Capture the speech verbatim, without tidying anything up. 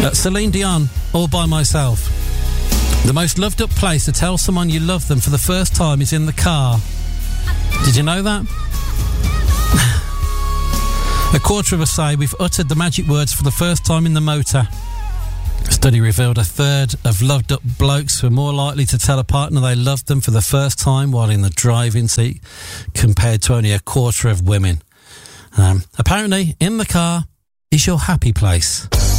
Uh, Celine Dion, All By Myself. The most loved up place to tell someone you love them for the first time is in the car. Did you know that? A quarter of us say we've uttered the magic words for the first time in the motor. A study revealed a third of loved up blokes were more likely to tell a partner they loved them for the first time while in the driving seat compared to only a quarter of women. Um, apparently, in the car is your happy place.